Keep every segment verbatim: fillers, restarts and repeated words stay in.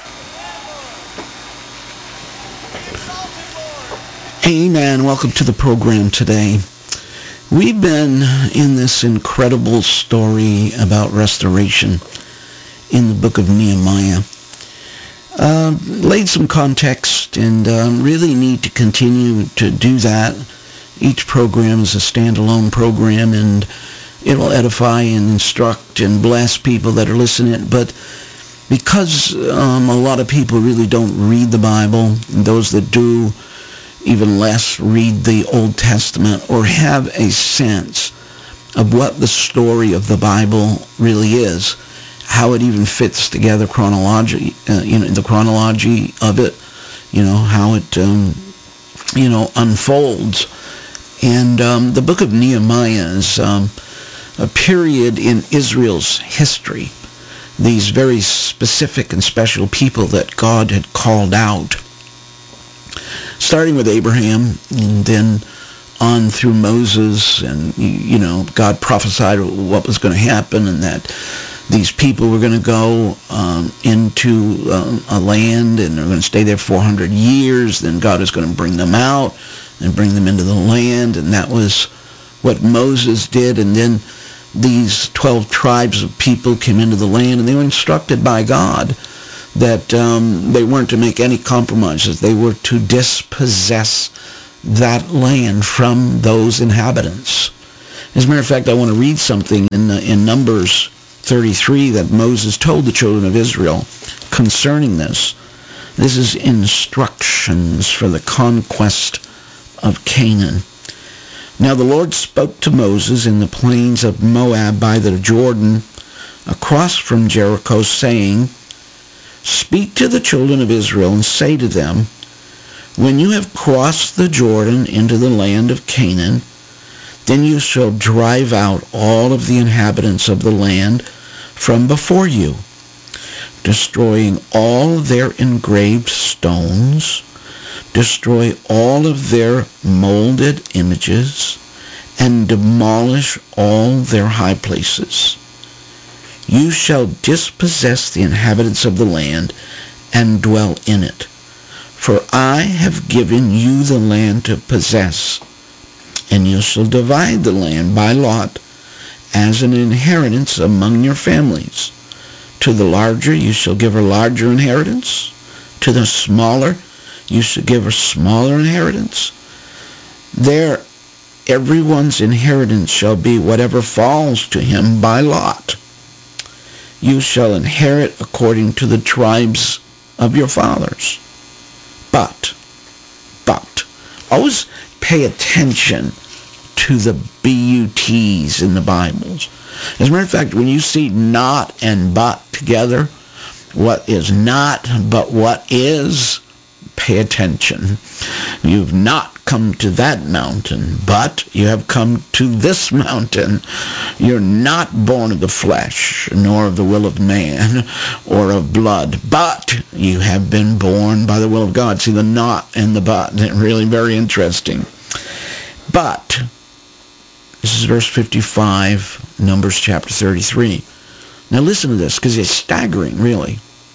Amen. Welcome to the program today. We've been in this incredible story about restoration in the book of Nehemiah. Uh, laid some context and um, really need to continue to do that. Each program is a standalone program, and it will edify and instruct and bless people that are listening. But because um, a lot of people really don't read the Bible, and those that do, even less read the Old Testament or have a sense of what the story of the Bible really is, how it even fits together chronology, uh, you know, the chronology of it, you know, how it, um, you know, unfolds. And um, the book of Nehemiah is um, a period in Israel's history. These very specific and special people that God had called out, starting with Abraham and then on through Moses, and, you know, God prophesied what was going to happen and that these people were going to go um, into um, a land and they're going to stay there four hundred years. Then God is going to bring them out and bring them into the land, and that was what Moses did. And then these twelve tribes of people came into the land, and they were instructed by God that um, they weren't to make any compromises. They were to dispossess that land from those inhabitants. As a matter of fact, I want to read something in, uh, in Numbers thirty-three that Moses told the children of Israel concerning this. This is instructions for the conquest of Canaan. Now the Lord spoke to Moses in the plains of Moab by the Jordan, across from Jericho, saying, "Speak to the children of Israel and say to them, when you have crossed the Jordan into the land of Canaan, then you shall drive out all of the inhabitants of the land from before you, destroying all their engraved stones, destroy all of their molded images, and demolish all their high places. You shall dispossess the inhabitants of the land and dwell in it. For I have given you the land to possess, and you shall divide the land by lot as an inheritance among your families. To the larger you shall give a larger inheritance. To the smaller you shall give a smaller inheritance. There everyone's inheritance shall be whatever falls to him by lot. You shall inherit according to the tribes of your fathers. But, but, always pay attention to the B U Ts in the Bibles. As a matter of fact, when you see not and but together, what is not but what is, pay attention. You've not come to that mountain, but you have come to this mountain. You're not born of the flesh, nor of the will of man, or of blood, but you have been born by the will of God. See, the not and the but, really very interesting. But, this is verse fifty-five, Numbers chapter thirty-three. Now listen to this, because it's staggering, really.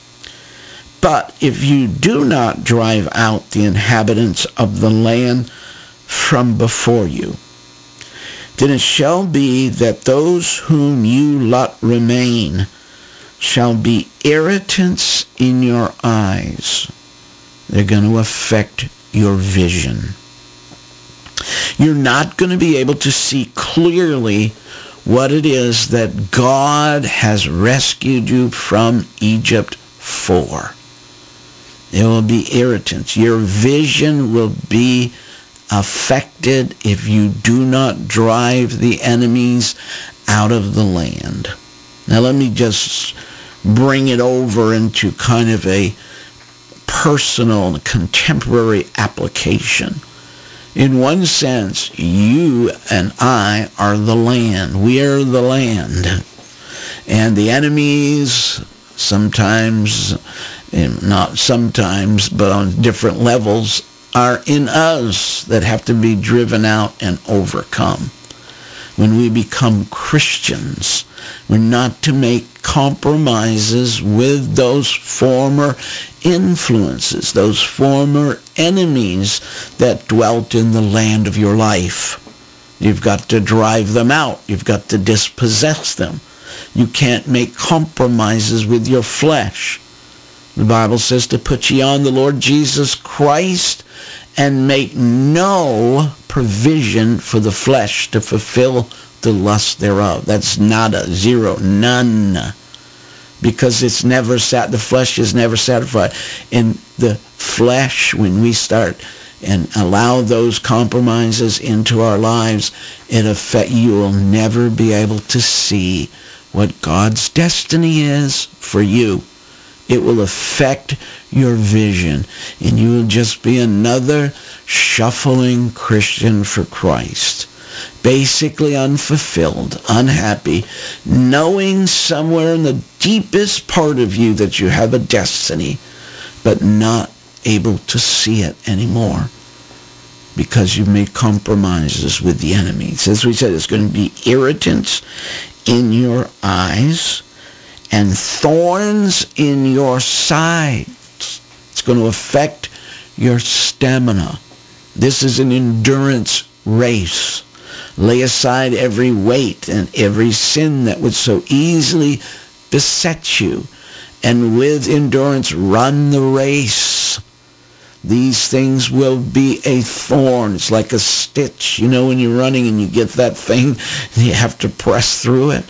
But if you do not drive out the inhabitants of the land from before you, then it shall be that those whom you let remain shall be irritants in your eyes. They're going to affect your vision. You're not going to be able to see clearly what it is that God has rescued you from Egypt for. There will be irritants. Your vision will be affected if you do not drive the enemies out of the land. Now let me just bring it over into kind of a personal, contemporary application. In one sense, you and I are the land. We are the land. And the enemies, sometimes, not sometimes, but on different levels, are in us that have to be driven out and overcome. When we become Christians, we're not to make compromises with those former influences, those former enemies that dwelt in the land of your life. You've got to drive them out. You've got to dispossess them. You can't make compromises with your flesh. The Bible says to put ye on the Lord Jesus Christ and make no provision for the flesh to fulfill the lust thereof. That's nada, zero, none. Because it's never sat, the flesh is never satisfied. In the flesh, when we start and allow those compromises into our lives, it affect, you will never be able to see what God's destiny is for you. It will affect your vision, and you will just be another shuffling Christian for Christ. Basically unfulfilled, unhappy, knowing somewhere in the deepest part of you that you have a destiny, but not able to see it anymore because you've made compromises with the enemy. As we said, it's going to be irritants in your eyes and thorns in your sides. It's going to affect your stamina. This is an endurance race. Lay aside every weight and every sin that would so easily beset you, and with endurance run the race. These things will be a thorn. It's like a stitch. You know when you're running and you get that thing and you have to press through it?